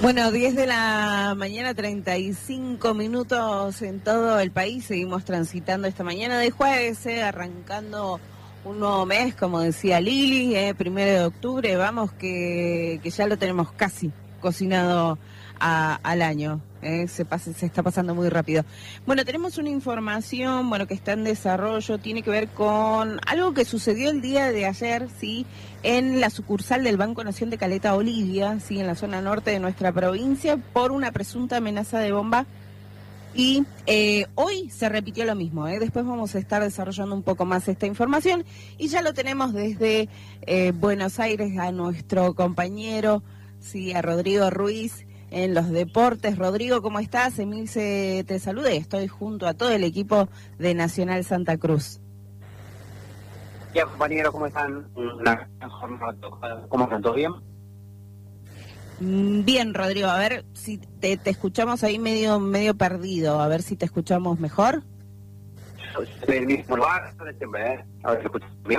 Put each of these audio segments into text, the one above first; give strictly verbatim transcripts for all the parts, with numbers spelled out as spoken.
Bueno, diez de la mañana, treinta y cinco minutos en todo el país. Seguimos transitando esta mañana de jueves, eh, arrancando un nuevo mes, como decía Lili, eh, primero de octubre. Vamos, que, que ya lo tenemos casi cocinado a, al año. Eh, se, pasa, se está pasando muy rápido. Bueno, tenemos una información, bueno, que está en desarrollo, tiene que ver con algo que sucedió el día de ayer, sí, en la sucursal del Banco Nación de Caleta Olivia, sí, en la zona norte de nuestra provincia, por una presunta amenaza de bomba. Y eh, hoy se repitió lo mismo, ¿eh? Después vamos a estar desarrollando un poco más esta información y ya lo tenemos desde eh, Buenos Aires a nuestro compañero, sí, a Rodrigo Ruiz, en los deportes. Rodrigo, ¿cómo estás? Emilce te saluda y estoy junto a todo el equipo de Nacional Santa Cruz. Bien, compañeros, ¿cómo están? Una jornada, ¿cómo están? ¿Todo bien? Bien, Rodrigo, a ver si te, te escuchamos ahí medio medio perdido, a ver si te escuchamos mejor. ¿En el mismo lugar? Siempre, ¿eh? A ver si escuchan bien.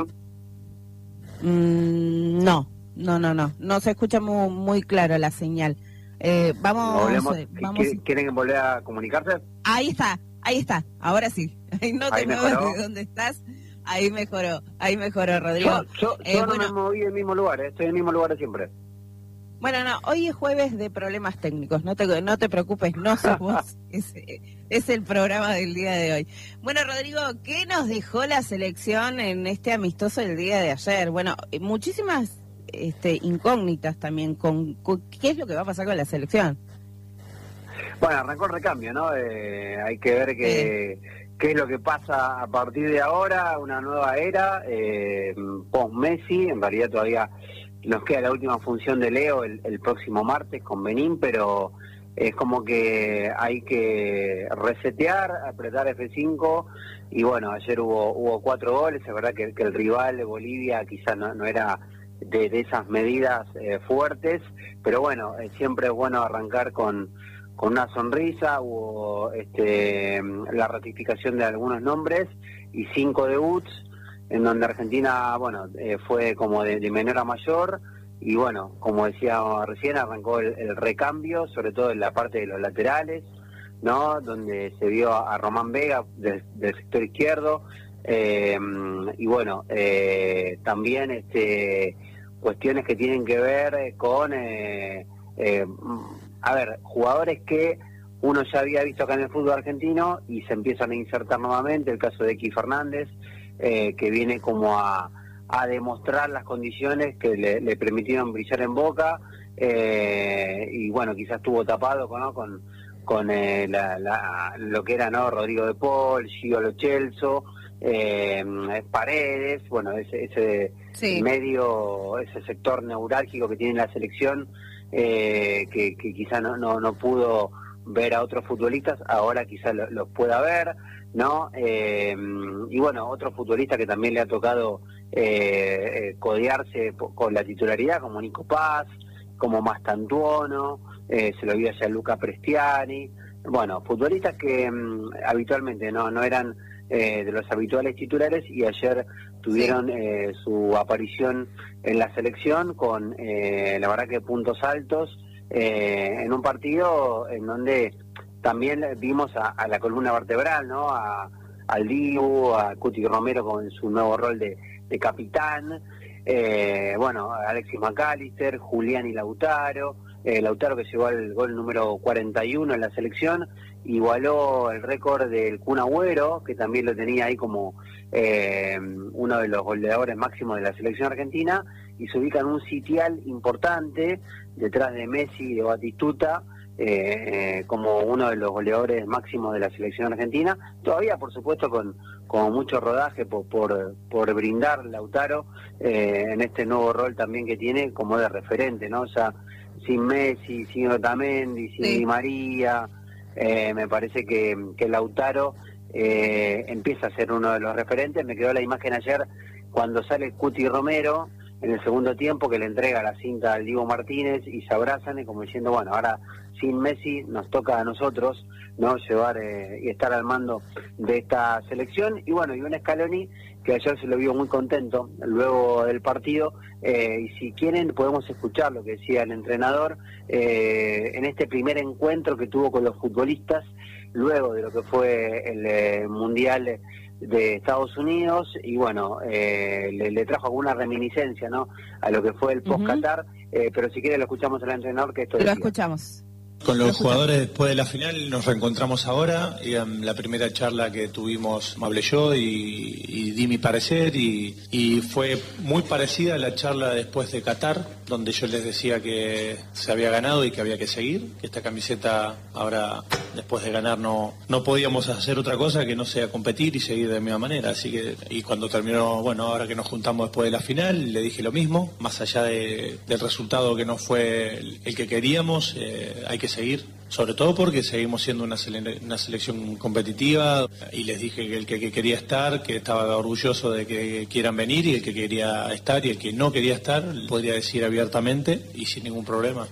Mm, no, no, no, no, no se escucha muy, muy claro la señal. Eh, vamos, Volvemos, eh, vamos. ¿quieren, ¿Quieren volver a comunicarse? Ahí está, ahí está, ahora sí. No te Ahí muevas mejoró. de donde estás. Ahí mejoró, ahí mejoró, Rodrigo. Yo, yo, Eh, yo no bueno, me moví del mismo lugar, ¿eh? Estoy en el mismo lugar de siempre. Bueno, no, hoy es jueves de problemas técnicos, no te, no te preocupes, no sos vos, es, es el programa del día de hoy. Bueno, Rodrigo, ¿qué nos dejó la selección en este amistoso del día de ayer? Bueno, muchísimas este, incógnitas también, con, con qué es lo que va a pasar con la selección. Bueno, arrancó el recambio, ¿no? Eh, hay que ver que, sí. qué es lo que pasa a partir de ahora, una nueva era, eh, post-Messi, en realidad todavía nos queda la última función de Leo el, el próximo martes con Benín, pero es como que hay que resetear, apretar F cinco, y bueno, ayer hubo hubo cuatro goles, es verdad que, que el rival de Bolivia quizás no, no era de, de esas medidas eh, fuertes, pero bueno, eh, siempre es bueno arrancar con, con una sonrisa. Hubo este, la ratificación de algunos nombres y cinco debuts, en donde Argentina, bueno, eh, fue como de, de menor a mayor, y bueno, como decía recién, arrancó el, el recambio, sobre todo en la parte de los laterales, ¿no? Donde se vio a, a Román Vega de, del sector izquierdo, eh, y bueno, eh, también este cuestiones que tienen que ver con, eh, eh, a ver, jugadores que uno ya había visto acá en el fútbol argentino y se empiezan a insertar nuevamente, el caso de X Fernández, Eh, que viene como a, a demostrar las condiciones que le, le permitieron brillar en Boca, eh, y bueno, quizás estuvo tapado, ¿no? con con eh, la, la, lo que era, ¿no? Rodrigo de Paul, Gio Lo Celso, eh, Paredes, bueno, ese, ese sí. medio, ese sector neurálgico que tiene la selección, eh, que, que quizás no, no, no pudo ver a otros futbolistas, ahora quizás los lo pueda ver, ¿no? Eh, y bueno, otro futbolista que también le ha tocado eh, eh, codearse con la titularidad, como Nico Paz, como Mastantuono, eh, se lo vio hacia Luca Prestiani, bueno, futbolistas que um, habitualmente no, no eran eh, de los habituales titulares, y ayer tuvieron sí. eh, su aparición en la selección con, eh, la verdad que puntos altos, eh, en un partido en donde también vimos a, a la columna vertebral, ¿no? A, al Dibu, a Cuti Romero con su nuevo rol de, de capitán, eh, bueno, a Alexis McAllister, Julián y Lautaro, eh, Lautaro que llegó al gol número cuarenta y uno en la selección, igualó el récord del Kun Agüero, que también lo tenía ahí como eh, uno de los goleadores máximos de la selección argentina, y se ubica en un sitial importante detrás de Messi y de Batistuta, Eh, eh, como uno de los goleadores máximos de la selección argentina, todavía por supuesto con, con mucho rodaje por, por, por brindar Lautaro eh, en este nuevo rol también que tiene como de referente, ¿no? O sea, sin Messi, sin Otamendi, sin sí. Di María, eh, me parece que, que Lautaro eh, empieza a ser uno de los referentes. Me quedó la imagen ayer cuando sale Cuti Romero en el segundo tiempo, que le entrega la cinta al Diego Martínez y se abrazan, y como diciendo, bueno, ahora sin Messi nos toca a nosotros, ¿no? Llevar eh, y estar al mando de esta selección. Y bueno, y un Scaloni que ayer se lo vio muy contento luego del partido, eh, y si quieren podemos escuchar lo que decía el entrenador eh, en este primer encuentro que tuvo con los futbolistas, luego de lo que fue el eh, Mundial de Estados Unidos, y bueno, eh, le, le trajo alguna reminiscencia, ¿no?, a lo que fue el post-Qatar, uh-huh. eh, pero si quieren lo escuchamos al entrenador, que esto lo decía. escuchamos. Con los jugadores después de la final nos reencontramos ahora, y en la primera charla que tuvimos me hablé yo y, y di mi parecer, y, y fue muy parecida a la charla después de Qatar, donde yo les decía que se había ganado y que había que seguir, que esta camiseta ahora, después de ganar, no, no podíamos hacer otra cosa que no sea competir y seguir de la misma manera. Así que, y cuando terminó, bueno, ahora que nos juntamos después de la final, le dije lo mismo, más allá de, del resultado que no fue el, el que queríamos, eh, hay que seguir, sobre todo porque seguimos siendo una, sele una selección competitiva, y les dije que el que, que quería estar, que estaba orgulloso de que quieran venir, y el que quería estar y el que no quería estar, podría decir abiertamente y sin ningún problema.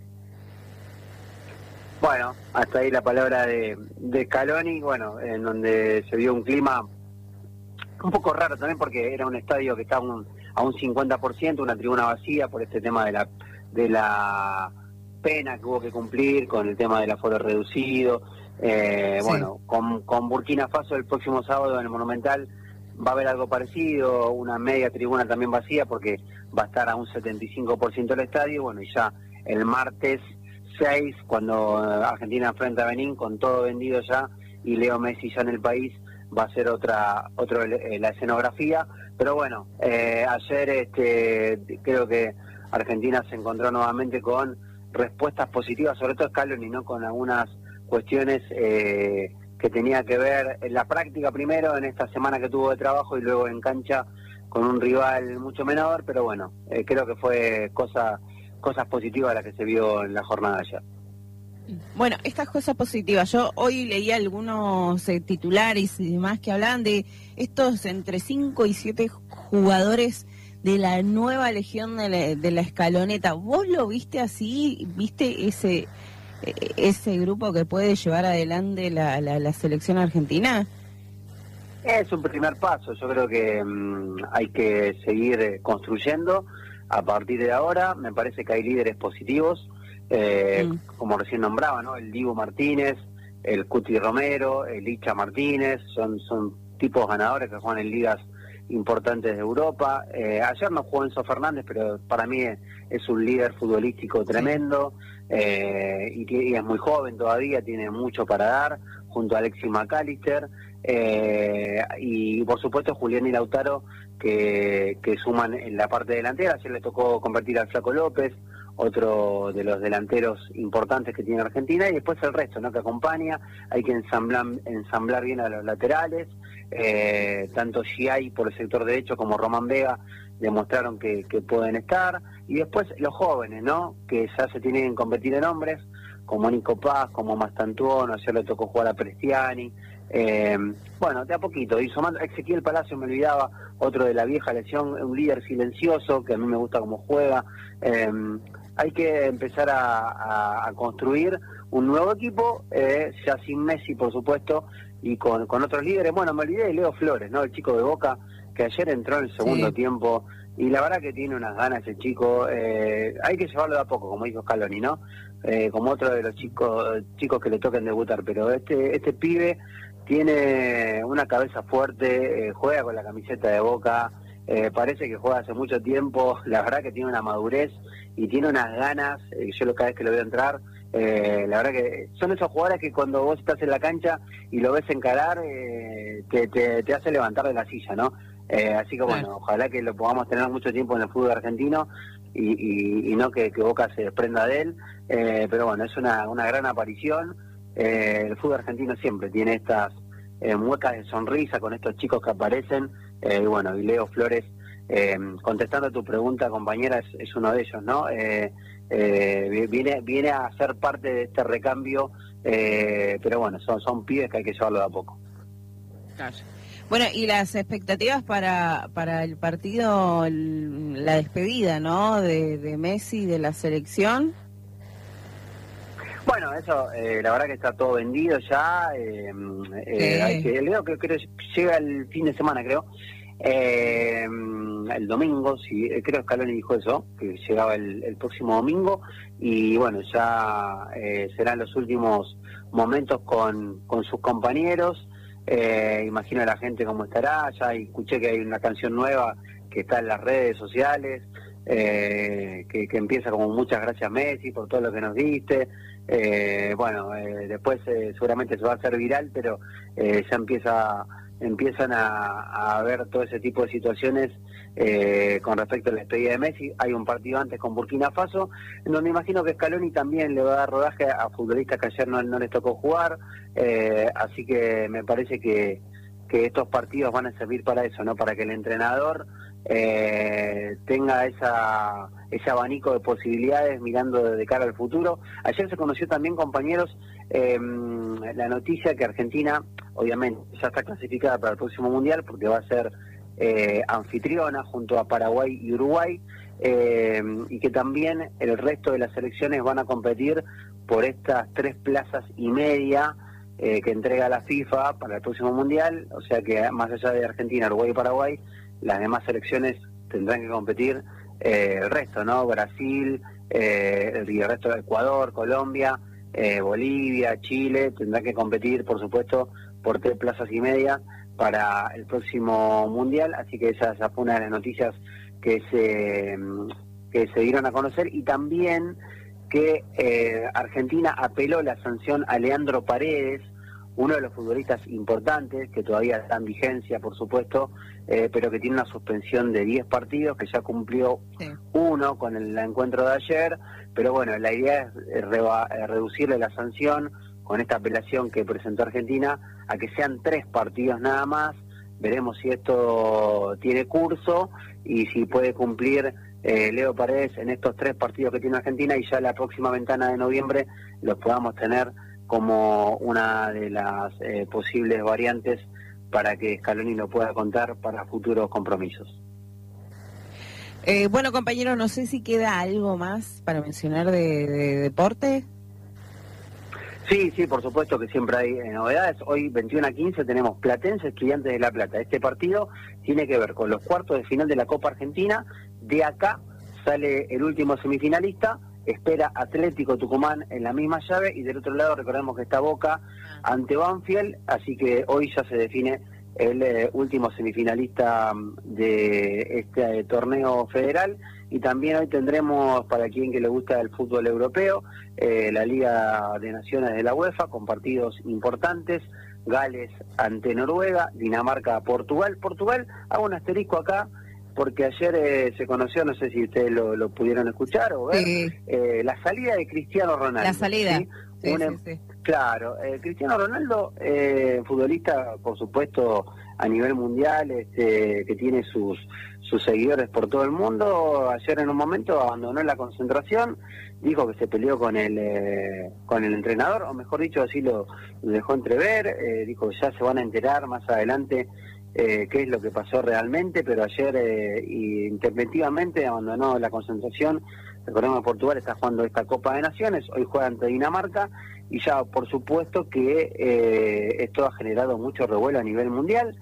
Bueno, hasta ahí la palabra de, de Scaloni, bueno, en donde se vio un clima un poco raro también, porque era un estadio que estaba un, a un cincuenta por ciento, una tribuna vacía por este tema de la de la pena que hubo que cumplir con el tema del aforo reducido. Eh, sí. Bueno, con, con Burkina Faso el próximo sábado en el Monumental va a haber algo parecido, una media tribuna también vacía, porque va a estar a un setenta y cinco por ciento el estadio. Bueno, y ya el martes seis, cuando Argentina enfrenta a Benín, con todo vendido ya, y Leo Messi ya en el país, va a ser otra otro eh, la escenografía. Pero bueno, eh, ayer este creo que Argentina se encontró nuevamente con respuestas positivas, sobre todo Scaloni, ¿no?, con algunas cuestiones eh, que tenía que ver en la práctica primero, en esta semana que tuvo de trabajo, y luego en cancha con un rival mucho menor, pero bueno, eh, creo que fue cosa, cosas positivas las que se vio en la jornada de ayer. Bueno, estas cosas positivas, yo hoy leí algunos eh, titulares y demás que hablaban de estos entre cinco y siete jugadores de la nueva legión de la, de la escaloneta. ¿Vos lo viste así? ¿Viste ese ese grupo que puede llevar adelante la, la, la selección argentina? Es un primer paso. Yo creo que mmm, hay que seguir construyendo a partir de ahora. Me parece que hay líderes positivos, eh, mm. como recién nombraba, ¿no?, el Dibu Martínez, el Cuti Romero, el Licha Martínez, son, son tipos ganadores que juegan en ligas importantes de Europa. Eh, ayer no jugó Enzo Fernández, pero para mí es, es un líder futbolístico tremendo, eh, y, y es muy joven todavía, tiene mucho para dar, junto a Alexis McAllister, eh, y por supuesto Julián y Lautaro, que, que suman en la parte delantera. Ayer le tocó convertir al Flaco López, otro de los delanteros importantes que tiene Argentina, y después el resto, ¿no?, que acompaña. Hay que ensamblar, ensamblar bien a los laterales, eh, tanto Giai por el sector derecho como Román Vega demostraron que, que pueden estar, y después los jóvenes, ¿no?, que ya se tienen que competir en hombres, como Nico Paz, como Mastantuono. Ayer le tocó jugar a Prestiani, eh, bueno, de a poquito, y sumando Ezequiel Palacio, me olvidaba, otro de la vieja lesión, un líder silencioso, que a mí me gusta cómo juega. eh, Hay que empezar a, a, a construir un nuevo equipo, eh, ya sin Messi, por supuesto, y con, con otros líderes. Bueno, me olvidé de Leo Flores, ¿no?, el chico de Boca, que ayer entró en el segundo sí. tiempo, y la verdad que tiene unas ganas ese chico. Eh, hay que llevarlo de a poco, como dijo Scaloni, ¿no?, eh, como otro de los chicos chicos que le toquen debutar, pero este este pibe tiene una cabeza fuerte, eh, juega con la camiseta de Boca, eh, parece que juega hace mucho tiempo. La verdad que tiene una madurez y tiene unas ganas. eh, yo cada vez que lo veo entrar, eh, la verdad que son esos jugadores que cuando vos estás en la cancha y lo ves encarar, eh, te, te, te hace levantar de la silla, ¿no? Eh, así que bueno, ojalá que lo podamos tener mucho tiempo en el fútbol argentino, y, y, y no que, que Boca se desprenda de él, eh, pero bueno, es una, una gran aparición. Eh, el fútbol argentino siempre tiene estas eh, muecas de sonrisa con estos chicos que aparecen, eh, y bueno, y Leo Flores, eh, contestando a tu pregunta, compañera, es, es uno de ellos, ¿no? Eh, eh, viene viene a ser parte de este recambio, eh, pero bueno, son, son pibes que hay que llevarlo de a poco. Claro. Bueno, y las expectativas para para el partido, el, la despedida, ¿no?, de, de Messi, de la selección. Bueno, eso, eh, la verdad que está todo vendido ya. Eh, eh, hay que, creo que creo, llega el fin de semana, creo. Eh, el domingo, sí, creo que Scaloni dijo eso, que llegaba el, el próximo domingo, y bueno, ya eh, serán los últimos momentos con, con sus compañeros. Eh, imagino a la gente cómo estará. Ya escuché que hay una canción nueva que está en las redes sociales, eh, que, que empieza como muchas gracias Messi por todo lo que nos diste. Eh, bueno, eh, después eh, seguramente se va a hacer viral, pero eh, ya empieza empiezan a, a ver todo ese tipo de situaciones eh, con respecto a la despedida de Messi. Hay un partido antes con Burkina Faso, en donde imagino que Scaloni también le va a dar rodaje a futbolistas que ayer no, no les tocó jugar, eh, así que me parece que, que estos partidos van a servir para eso, ¿no? Para que el entrenador eh, tenga esa ese abanico de posibilidades mirando de cara al futuro. Ayer se conoció también, compañeros, eh, la noticia que Argentina, obviamente, ya está clasificada para el próximo Mundial porque va a ser eh, anfitriona junto a Paraguay y Uruguay, eh, y que también el resto de las selecciones van a competir por estas tres plazas y media eh, que entrega la FIFA para el próximo Mundial. O sea que más allá de Argentina, Uruguay y Paraguay, las demás selecciones tendrán que competir eh, el resto, ¿no? Brasil, eh, el resto de Ecuador, Colombia, eh, Bolivia, Chile, tendrán que competir, por supuesto, por tres plazas y media para el próximo Mundial. Así que esa, esa fue una de las noticias que se, que se dieron a conocer. Y también que eh, Argentina apeló la sanción a Leandro Paredes, uno de los futbolistas importantes, que todavía está en vigencia, por supuesto, eh, pero que tiene una suspensión de diez partidos, que ya cumplió sí. uno con el encuentro de ayer. Pero bueno, la idea es reba, reducirle la sanción con esta apelación que presentó Argentina a que sean tres partidos nada más. Veremos si esto tiene curso y si puede cumplir eh, Leo Paredes en estos tres partidos que tiene Argentina, y ya la próxima ventana de noviembre los podamos tener como una de las eh, posibles variantes para que Scaloni lo pueda contar para futuros compromisos. Eh, bueno, compañero, no sé si queda algo más para mencionar de, de deporte. Sí, sí, por supuesto que siempre hay eh, novedades. Hoy veintiuno a quince tenemos Platense Estudiantes de La Plata. Este partido tiene que ver con los cuartos de final de la Copa Argentina. De acá sale el último semifinalista, espera Atlético Tucumán en la misma llave, y del otro lado recordemos que está Boca ante Banfield, así que hoy ya se define el eh, último semifinalista de este eh, torneo federal. Y también hoy tendremos, para quien que le gusta el fútbol europeo, eh, la Liga de Naciones de la UEFA, con partidos importantes: Gales ante Noruega, Dinamarca Portugal. Portugal, hago un asterisco acá, porque ayer eh, se conoció, no sé si ustedes lo, lo pudieron escuchar o ver, sí. eh, la salida de Cristiano Ronaldo. La salida, ¿sí? Sí, Una, sí, sí. Claro, eh, Cristiano Ronaldo, eh, futbolista, por supuesto, a nivel mundial, este, que tiene sus sus seguidores por todo el mundo. Ayer en un momento abandonó la concentración, dijo que se peleó con el eh, con el entrenador, o mejor dicho, así lo, lo dejó entrever, eh, dijo que ya se van a enterar más adelante eh, qué es lo que pasó realmente, pero ayer eh, intempestivamente abandonó la concentración. Recordemos que Portugal está jugando esta Copa de Naciones, hoy juega ante Dinamarca, y ya por supuesto que eh, esto ha generado mucho revuelo a nivel mundial.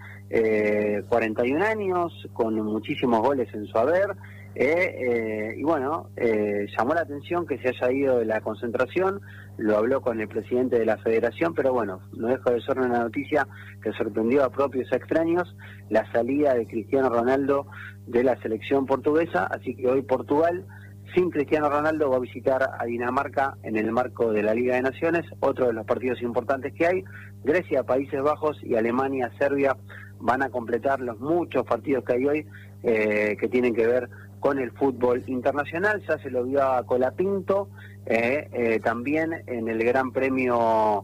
eh, cuarenta y un años, con muchísimos goles en su haber, eh, eh, y bueno, eh, llamó la atención que se haya ido de la concentración. Lo habló con el presidente de la federación, pero bueno, no deja de ser una noticia que sorprendió a propios extraños, la salida de Cristiano Ronaldo de la selección portuguesa. Así que hoy Portugal, sin Cristiano Ronaldo, va a visitar a Dinamarca en el marco de la Liga de Naciones, otro de los partidos importantes que hay. Grecia, Países Bajos y Alemania, Serbia van a completar los muchos partidos que hay hoy, eh, que tienen que ver con el fútbol internacional. Ya se lo vio a Colapinto, eh, eh, también en el Gran Premio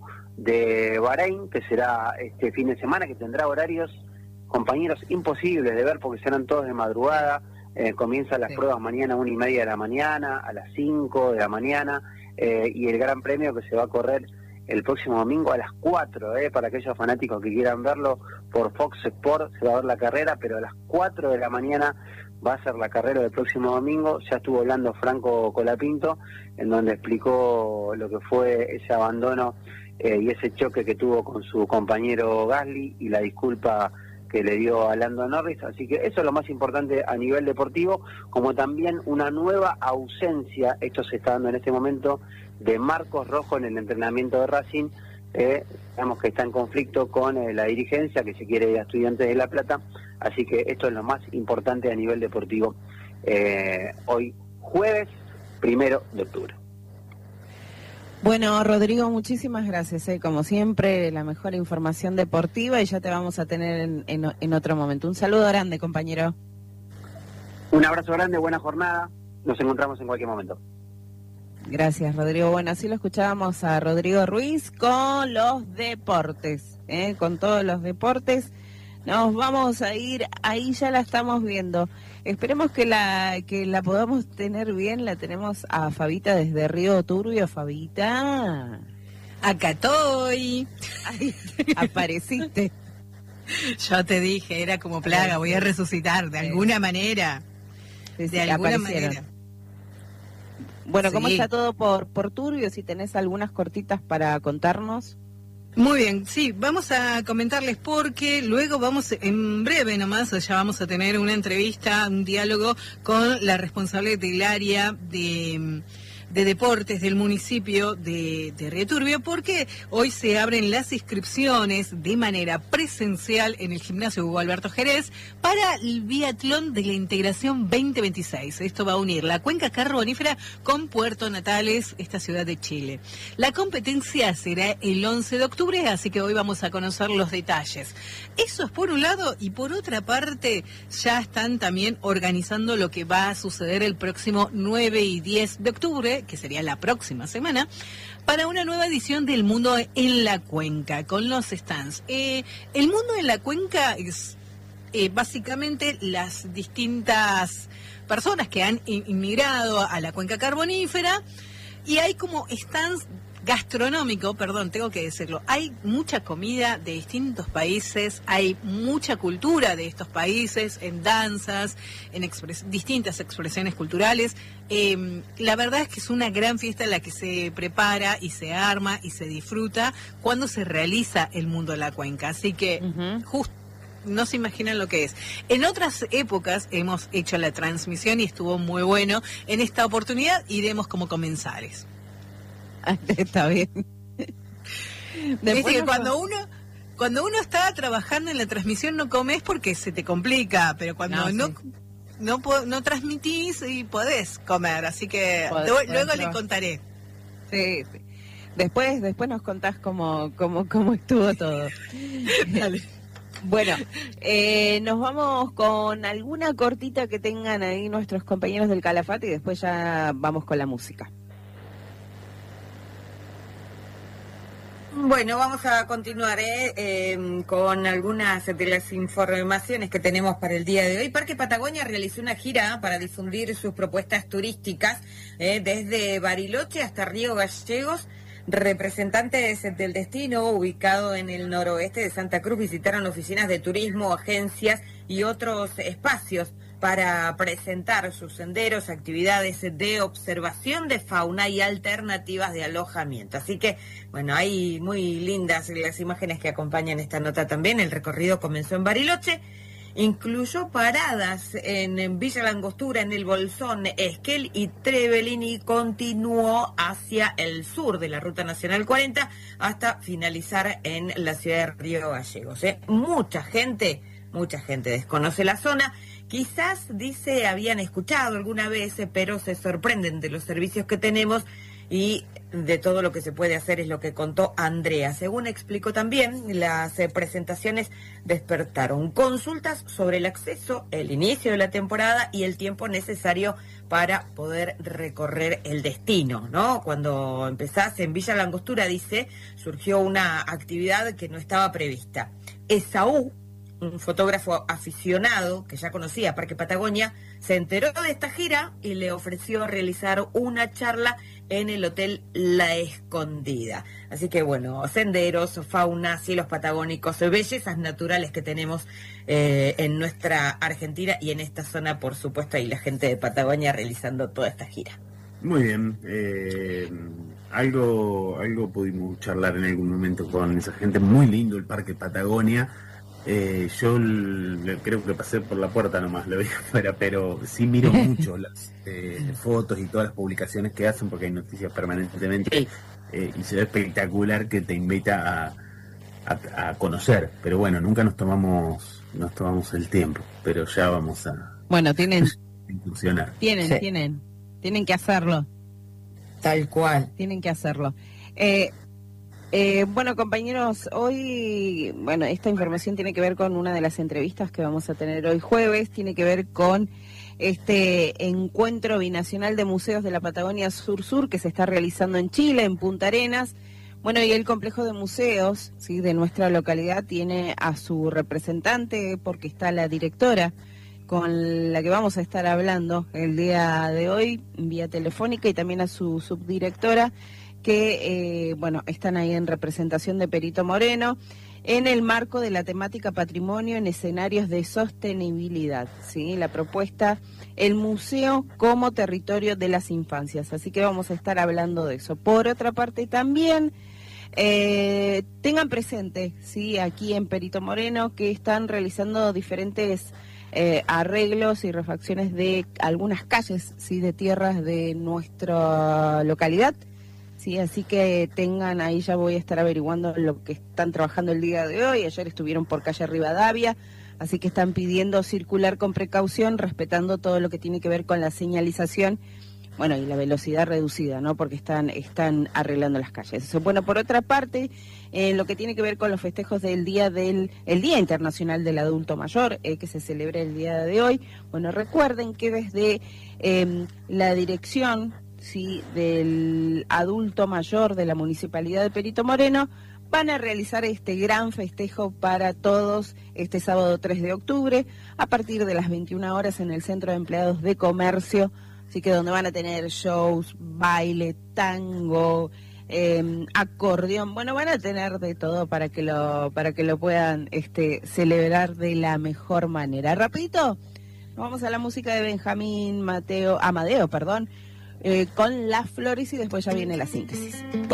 de Bahrein, que será este fin de semana, que tendrá horarios, compañeros, imposibles de ver porque serán todos de madrugada. Eh, comienzan las sí. pruebas mañana a una y media de la mañana, a las cinco de la mañana, eh, y el Gran Premio que se va a correr el próximo domingo a las cuatro, eh, para aquellos fanáticos que quieran verlo por Fox Sport, se va a ver la carrera, pero a las cuatro de la mañana va a ser la carrera del próximo domingo. Ya estuvo hablando Franco Colapinto, en donde explicó lo que fue ese abandono eh, y ese choque que tuvo con su compañero Gasly, y la disculpa que le dio a Lando Norris, así que eso es lo más importante a nivel deportivo, como también una nueva ausencia, esto se está dando en este momento, de Marcos Rojo en el entrenamiento de Racing. Eh, digamos que está en conflicto con eh, la dirigencia, que se quiere ir a Estudiantes de La Plata, así que esto es lo más importante a nivel deportivo eh, hoy jueves primero de octubre. Bueno, Rodrigo, muchísimas gracias, eh, como siempre, la mejor información deportiva, y ya te vamos a tener en, en, en otro momento. Un saludo grande, compañero. Un abrazo grande, buena jornada, nos encontramos en cualquier momento. Gracias, Rodrigo. Bueno, así lo escuchábamos a Rodrigo Ruiz con los deportes, ¿eh? Con todos los deportes. Nos vamos a ir, ahí ya la estamos viendo. Esperemos que la que la podamos tener bien. La tenemos a Fabita desde Río Turbio. Fabita. Acá estoy. Ay, apareciste. Yo te dije, era como plaga, voy a resucitar de alguna manera. Sí, sí, de alguna aparecieron. manera. Bueno, ¿cómo Sí. está todo por, por Turbio? Si tenés algunas cortitas para contarnos. Muy bien, sí, vamos a comentarles porque luego vamos, en breve nomás, ya vamos a tener una entrevista, un diálogo con la responsable del área de, de deportes del municipio de, de Río Turbio, porque hoy se abren las inscripciones de manera presencial en el gimnasio Hugo Alberto Jerez para el biatlón de la integración veinte veintiséis. Esto va a unir la cuenca carbonífera con Puerto Natales, esta ciudad de Chile. La competencia será el once de octubre, así que hoy vamos a conocer los detalles. Eso es por un lado, y por otra parte ya están también organizando lo que va a suceder el próximo nueve y diez de octubre, que sería la próxima semana, para una nueva edición del Mundo en la Cuenca, con los stands. Eh, el Mundo en la Cuenca es eh, básicamente las distintas personas que han inmigrado a la cuenca carbonífera, y hay como stands gastronómicos, perdón, tengo que decirlo, hay mucha comida de distintos países, hay mucha cultura de estos países, en danzas, en expres- distintas expresiones culturales. Eh, la verdad es que es una gran fiesta la que se prepara y se arma y se disfruta cuando se realiza el Mundo de la Cuenca, así que Uh-huh. justo no se imaginan lo que es. En otras épocas hemos hecho la transmisión y estuvo muy bueno. En esta oportunidad iremos como comensales. Está bien. Viste que nos- cuando uno cuando uno está trabajando en la transmisión no comes porque se te complica, pero cuando No, no sí. no, po- no transmitís y podés comer, así que Podés- luego, podés luego le trabajar. contaré. Sí, sí. Después, después nos contás cómo, cómo, cómo estuvo todo. Dale. Bueno, eh, nos vamos con alguna cortita que tengan ahí nuestros compañeros del Calafate y después ya vamos con la música. Bueno, vamos a continuar ¿eh? Eh, con algunas de las informaciones que tenemos para el día de hoy. Parque Patagonia realizó una gira para difundir sus propuestas turísticas ¿eh? desde Bariloche hasta Río Gallegos. Representantes del destino, ubicado en el noroeste de Santa Cruz, visitaron oficinas de turismo, agencias y otros espacios para presentar sus senderos, actividades de observación de fauna y alternativas de alojamiento. Así que, bueno, hay muy lindas las imágenes que acompañan esta nota también. El recorrido comenzó en Bariloche, incluyó paradas en Villa Langostura, en el Bolsón, Esquel y Trevelin, y continuó hacia el sur de la Ruta Nacional cuarenta hasta finalizar en la ciudad de Río Gallegos. ¿eh? Mucha gente, mucha gente desconoce la zona. Quizás, dice, habían escuchado alguna vez, eh, pero se sorprenden de los servicios que tenemos y de todo lo que se puede hacer, es lo que contó Andrea. Según explicó también, las eh, presentaciones despertaron consultas sobre el acceso, el inicio de la temporada y el tiempo necesario para poder recorrer el destino, ¿no? Cuando empezás en Villa Langostura, dice, surgió una actividad que no estaba prevista. Esaú, un fotógrafo aficionado que ya conocía Parque Patagonia, se enteró de esta gira y le ofreció realizar una charla en el Hotel La Escondida. Así que bueno, senderos, fauna, cielos patagónicos, bellezas naturales que tenemos eh, en nuestra Argentina y en esta zona, por supuesto, y la gente de Patagonia realizando toda esta gira. Muy bien, eh, algo, algo pudimos charlar en algún momento con esa gente, muy lindo el Parque Patagonia. Eh, yo l- creo que pasé por la puerta nomás, lo vi afuera, pero sí miro mucho las eh, fotos y todas las publicaciones que hacen, porque hay noticias permanentemente, eh, y se ve espectacular, que te invita a, a, a conocer. Pero bueno, nunca nos tomamos nos tomamos el tiempo, pero ya vamos a Bueno, tienen, incursionar. tienen, Sí. tienen, tienen que hacerlo, Tal cual. tienen que hacerlo. Eh, eh, bueno, compañeros, hoy, bueno, esta información tiene que ver con una de las entrevistas que vamos a tener hoy jueves, tiene que ver con este encuentro binacional de museos de la Patagonia Sur-Sur que se está realizando en Chile, en Punta Arenas. Bueno, y el complejo de museos, sí, de nuestra localidad tiene a su representante, porque está la directora con la que vamos a estar hablando el día de hoy, vía telefónica, y también a su subdirectora, que, eh, bueno, están ahí en representación de Perito Moreno, en el marco de la temática patrimonio en escenarios de sostenibilidad, ¿sí? La propuesta, el museo como territorio de las infancias, así que vamos a estar hablando de eso. Por otra parte también, eh, tengan presente, ¿sí? Aquí en Perito Moreno, que están realizando diferentes eh, arreglos y refacciones de algunas calles, ¿sí? De tierras de nuestra localidad. Sí, así que tengan, ahí ya voy a estar averiguando lo que están trabajando el día de hoy. Ayer estuvieron por calle Rivadavia, así que están pidiendo circular con precaución, respetando todo lo que tiene que ver con la señalización, bueno, y la velocidad reducida, ¿no? Porque están están arreglando las calles. Eso. Bueno, por otra parte, en lo que tiene que ver con los festejos del día del el Día Internacional del Adulto Mayor, eh, que se celebra el día de hoy, bueno, recuerden que desde eh, la dirección, sí, del adulto mayor de la Municipalidad de Perito Moreno, van a realizar este gran festejo para todos este sábado tres de octubre, a partir de las veintiuna horas en el Centro de Empleados de Comercio, así que donde van a tener shows, baile, tango, eh, acordeón, bueno, van a tener de todo para que lo, para que lo puedan este, celebrar de la mejor manera. Rapidito, vamos a la música de Benjamín Mateo, Amadeo, perdón, Eh, con Las Flores, y después ya viene la síntesis.